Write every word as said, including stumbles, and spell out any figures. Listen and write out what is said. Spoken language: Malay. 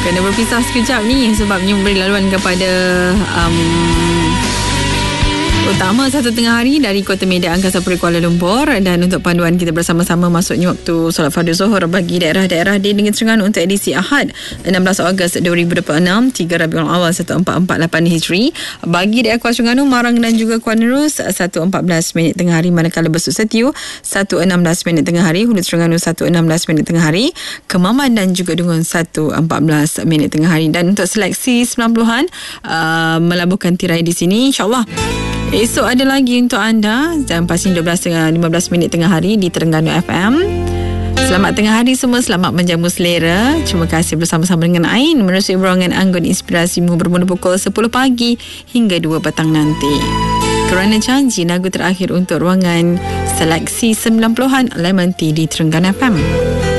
Kena berpisah sekejap ni sebabnya memberi laluan kepada um, utama satu tengah hari dari Kota Medan Angkasa Puri Kuala Lumpur. Dan untuk panduan kita bersama-sama masuknya waktu solat fardu Zuhur bagi daerah-daerah di Negeri Terengganu untuk edisi Ahad enam belas Ogos dua ribu dua puluh enam, tiga Rabiul Awal seribu empat ratus empat puluh lapan Hijri. Bagi daerah Kuala Terengganu, Marang dan juga Kuala Nerus satu empat belas minit tengah hari, manakala Besut Setiu satu enam belas minit tengah hari, Hulu Terengganu satu enam belas minit tengah hari, Kemaman dan juga Dungun satu empat belas minit tengah hari. Dan untuk seleksi sembilan puluhan uh, melabuhkan tirai di sini, insyaAllah esok ada lagi untuk anda jam pasti dua belas lima belas minit tengah hari di Terengganu F M. Selamat tengah hari semua, selamat menjamu selera. Terima kasih bersama-sama dengan Ain menerusi ruangan Anggun Inspirasimu bermula pukul sepuluh pagi hingga dua petang nanti. Kerana janji lagu terakhir untuk ruangan seleksi sembilan puluhan Lemon Tea di Terengganu F M.